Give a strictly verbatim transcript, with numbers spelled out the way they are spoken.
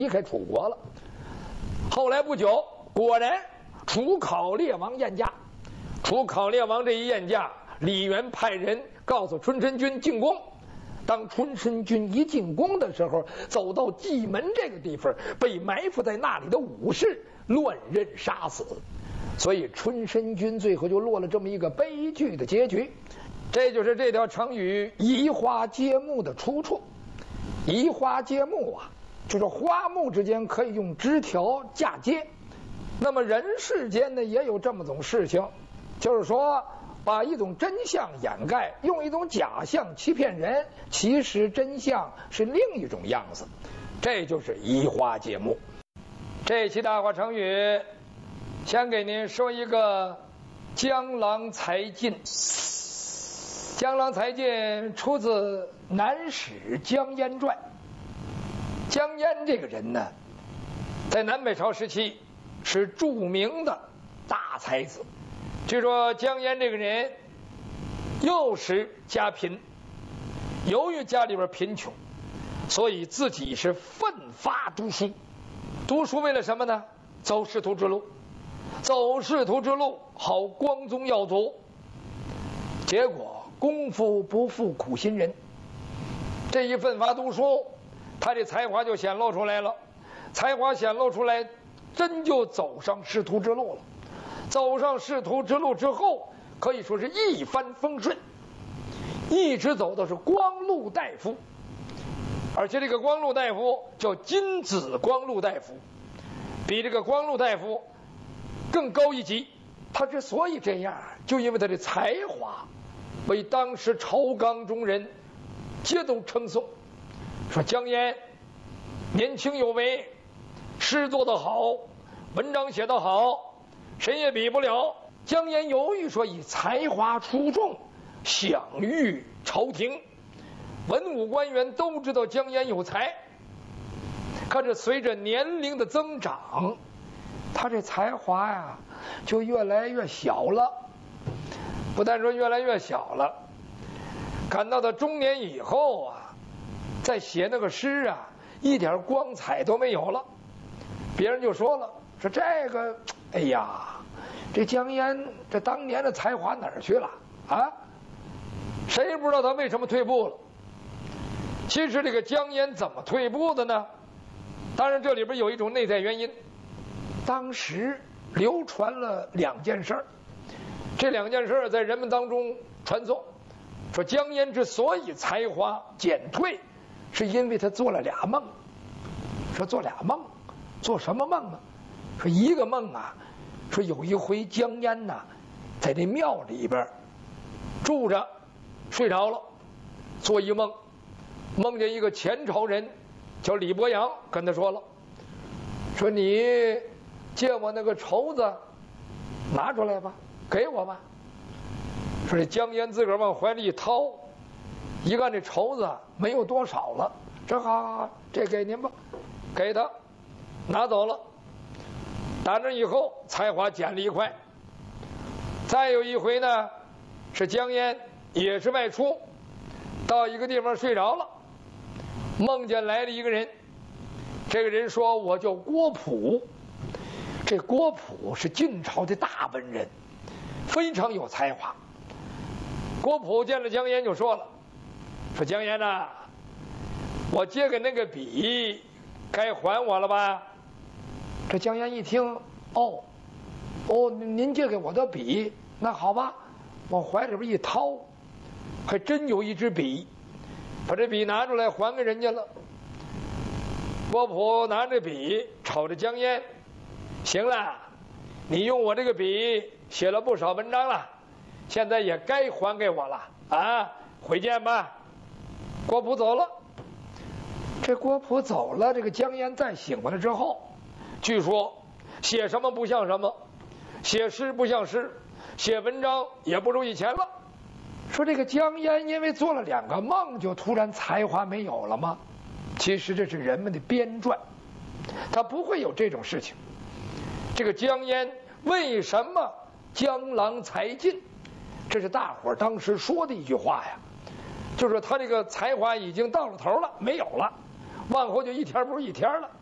离开楚国了。后来不久，果然楚考烈王宴驾。楚考烈王这一宴驾，李元派人告诉春申君进宫。当春申君一进宫的时候，走到蓟门这个地方，被埋伏在那里的武士乱刃杀死。所以春申君最后就落了这么一个悲剧的结局。这就是这条成语移花接木的出处。移花接木啊，就是花木之间可以用枝条嫁接。那么人世间呢，也有这么种事情，就是说把一种真相掩盖，用一种假象欺骗人，其实真相是另一种样子，这就是移花接木。这期大话成语先给您说一个江郎才尽。江郎才尽出自《南史江淹传》。江淹这个人呢，在南北朝时期是著名的大才子。据说江淹这个人幼时家贫，由于家里边贫穷，所以自己是奋发读书。读书为了什么呢？走仕途之路，走仕途之路好光宗耀祖。结果功夫不负苦心人，这一奋发读书，他的才华就显露出来了。才华显露出来，真就走上仕途之路了。走上仕途之路之后，可以说是一帆风顺，一直走到是光禄大夫。而且这个光禄大夫叫金子光禄大夫，比这个光禄大夫更高一级。他之所以这样，就因为他的才华为当时朝纲中人皆都称颂，说江淹年轻有为，诗做得好，文章写得好，谁也比不了。江淹由于说以才华出众，享誉朝廷，文武官员都知道江淹有才。可是随着年龄的增长，他这才华呀就越来越小了。不但说越来越小了，赶到他中年以后啊，再写那个诗啊，一点光彩都没有了。别人就说了，说这个，哎呀，这江淹这当年的才华哪儿去了啊？谁也不知道他为什么退步了。其实这个江淹怎么退步的呢？当然这里边有一种内在原因。当时流传了两件事儿，这两件事在人们当中传颂，说江淹之所以才华减退，是因为他做了俩梦。说做俩梦，做什么梦呢？说一个梦啊，说有一回江淹呐，在这庙里边住着，睡着了，做一梦，梦见一个前朝人叫李伯阳，跟他说了，说你借我那个绸子拿出来吧，给我吧。说这江淹自个儿往怀里一掏，一看这绸子没有多少了，这好好好，这给您吧，给他拿走了。打那以后才华减了一块。再有一回呢，是江淹也是外出，到一个地方睡着了，梦见来了一个人。这个人说，我叫郭璞。这郭璞是晋朝的大文人，非常有才华。郭璞见了江淹就说了，说江淹呐，我借给那个笔该还我了吧？这江淹一听，哦哦，您借给我的笔，那好吧，往怀里边一掏，还真有一支笔，把这笔拿出来还给人家了。郭璞拿着笔瞅着江淹，行了，你用我这个笔写了不少文章了，现在也该还给我了啊，回见吧。郭璞走了。这郭璞走了，这个江淹再醒过来之后，据说写什么不像什么，写诗不像诗，写文章也不如以前了。说这个江淹因为做了两个梦，就突然才华没有了吗？其实这是人们的编撰，他不会有这种事情。这个江淹为什么江郎才尽？这是大伙儿当时说的一句话呀，就是他这个才华已经到了头了，没有了，往后就一天不如一天了。